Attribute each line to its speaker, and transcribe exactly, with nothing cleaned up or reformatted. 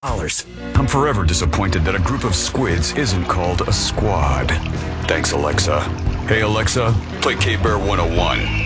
Speaker 1: Dollars. I'm forever disappointed that a group of squids isn't called a squad. Thanks, Alexa. Hey, Alexa, play K-Bear one oh one.